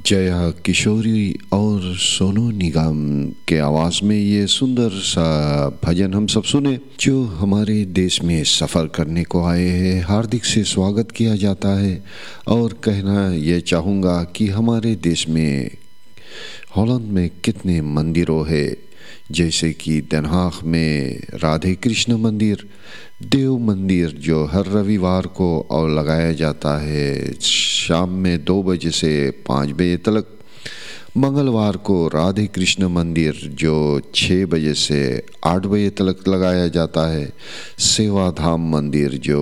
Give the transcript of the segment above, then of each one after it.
जया किशोरी और सोनू निगम के आवाज़ में ये सुंदर सा भजन हम सब सुने। जो हमारे देश में सफ़र करने को आए हैं हार्दिक से स्वागत किया जाता है। और कहना ये चाहूँगा कि हमारे देश में हॉलैंड में कितने मंदिरों है, जैसे कि den Haag में राधे कृष्ण मंदिर, देव मंदिर जो हर रविवार को और लगाया जाता है शाम में 2 बजे से 5 बजे तक। मंगलवार को राधे कृष्ण मंदिर जो 6 बजे से 8 बजे तक लगाया जाता है। सेवाधाम मंदिर जो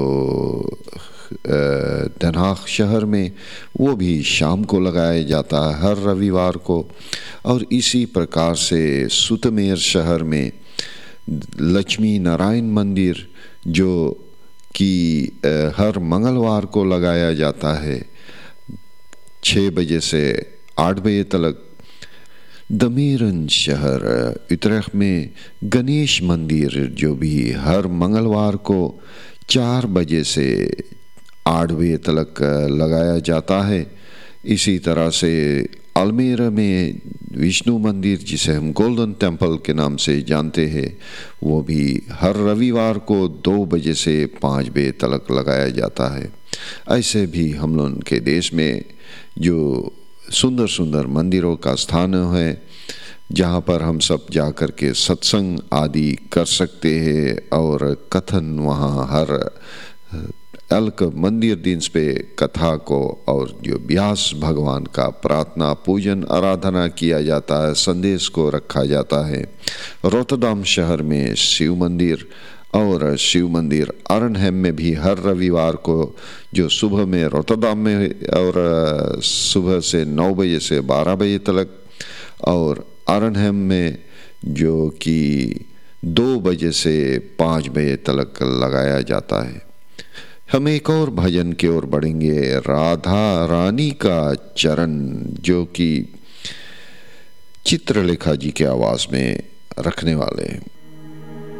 den Haag शहर में, वो भी शाम को लगाया जाता है हर रविवार को। और इसी प्रकार से सुतमेर शहर में लक्ष्मी नारायण मंदिर जो कि हर मंगलवार को लगाया जाता है 6 बजे से 8 बजे तक। दमेरन शहर उत्तराखंड में गणेश मंदिर जो भी हर मंगलवार को 4 बजे से 8 बजे तक लगाया जाता है। इसी तरह से अल्मेरा में विष्णु मंदिर जिसे हम गोल्डन टेम्पल के नाम से जानते हैं, वो भी हर रविवार को 2 बजे से 5 बजे तक लगाया जाता है। ऐसे भी हम लोग के देश में जो सुंदर सुंदर मंदिरों का स्थान है जहाँ पर हम सब जा कर के सत्संग आदि कर सकते हैं और कथन वहाँ हर अलग मंदिर दिन पे कथा को और जो व्यास भगवान का प्रार्थना पूजन आराधना किया जाता है, संदेश को रखा जाता है। रोटरडम शहर में शिव मंदिर और शिव मंदिर आर्नहेम में भी हर रविवार को जो सुबह में रोटरडम में और सुबह से 9 बजे से 12 बजे तक, और आर्नहेम में जो कि 2 बजे से 5 बजे तक लगाया जाता है। हम एक और भजन की ओर बढ़ेंगे, राधा रानी का चरण, जो कि चित्रलेखा जी के आवाज़ में रखने वाले हैं।